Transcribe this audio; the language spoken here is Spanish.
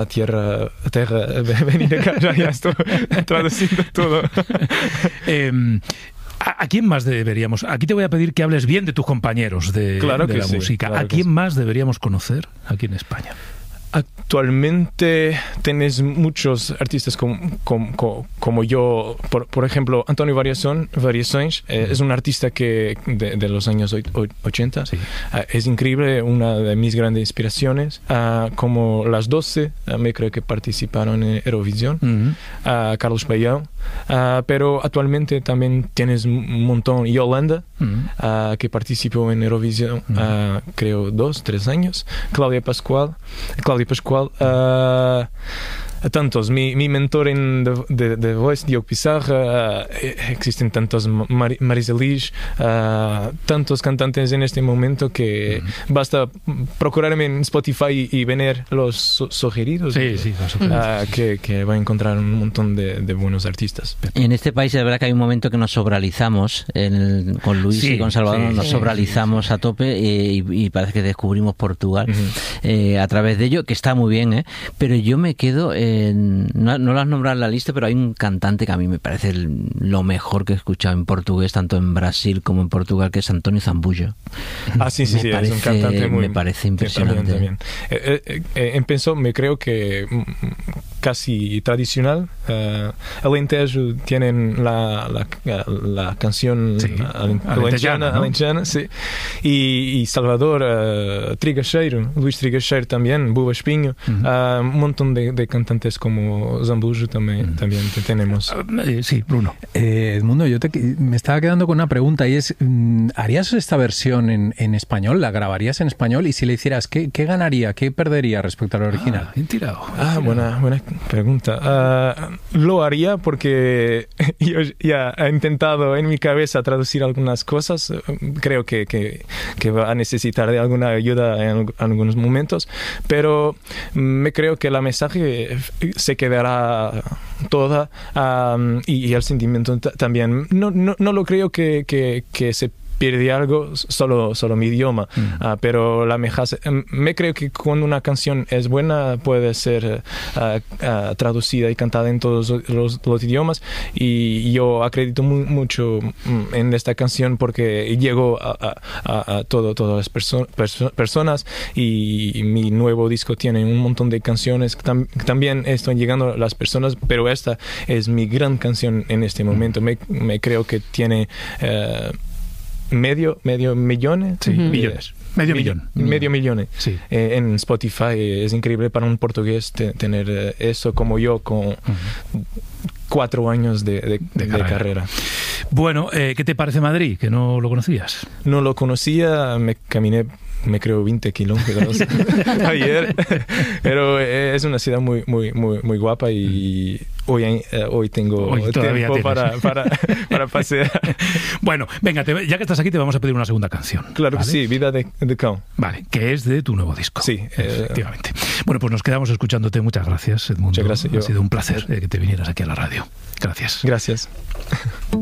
Tierra, venir acá, ya estoy traduciendo todo. ¿A quién más deberíamos? Aquí te voy a pedir que hables bien de tus compañeros de la música. Claro ¿A quién más deberíamos conocer aquí en España? Actualmente tienes muchos artistas como yo, por ejemplo, Antonio Variações, es un artista que de los años 80, sí. Es increíble, una de mis grandes inspiraciones, como Las 12, me creo que participaron en Eurovisión, Carlos Payão, pero actualmente también tienes un montón, Yolanda, que participó en Eurovisión, creo 2-3 años, Cláudia Pascoal, tantos, mi mentor en The Voice, Diogo Pissarra, existen tantos, Marisa Liz, tantos cantantes en este momento que basta procurarme en Spotify y ver los sugeridos, que va a encontrar un montón de buenos artistas. En este país es verdad que hay un momento que nos sobralizamos, con Luis y con Salvador nos sobralizamos a tope y parece que descubrimos Portugal a través de ello, que está muy bien, pero yo me quedo no lo has nombrado en la lista, pero hay un cantante que a mí me parece lo mejor que he escuchado en portugués, tanto en Brasil como en Portugal, que es Antonio Zambujo. Sí, es un cantante muy... Me parece impresionante. También. Empezó, me creo que casi tradicional. Alentejo tienen la canción alentejana, sí. Y Salvador, Luis Trigacheiro también, Buba Espinho, un montón de cantantes como Zambujo también tenemos. Sí, Bruno. Edmundo, me estaba quedando con una pregunta y es, ¿harías esta versión en español? ¿La grabarías en español? Y si le hicieras, ¿qué ganaría? ¿Qué perdería respecto al original? Bien tirado. Buena pregunta. Lo haría porque yo ya he intentado en mi cabeza traducir algunas cosas. Creo que va a necesitar de alguna ayuda en algunos momentos, pero me creo que la mensaje se quedará toda y el sentimiento también. No lo creo que se pierde algo, solo mi idioma, pero me creo que cuando una canción es buena puede ser traducida y cantada en todos los idiomas, y yo acredito mucho en esta canción porque llegó a todas las personas, y mi nuevo disco tiene un montón de canciones que también están llegando a las personas, pero esta es mi gran canción en este momento. Me creo que tiene medio millón, millones. Medio millón. Sí. En Spotify es increíble para un portugués tener eso, como yo, con 4 años de carrera. Bueno, ¿qué te parece Madrid? ¿Que no lo conocías? No lo conocía, me caminé, me creo 20 kilómetros ayer, pero es una ciudad muy guapa, y hoy tengo tiempo para pasear. Bueno, venga, ya que estás aquí te vamos a pedir una segunda canción. Claro, ¿vale? Que sí, Vida de Cão. Vale, que es de tu nuevo disco. Sí. Efectivamente. Bueno, pues nos quedamos escuchándote. Muchas gracias, Edmundo. Muchas gracias. Ha sido un placer que te vinieras aquí a la radio. Gracias. Gracias.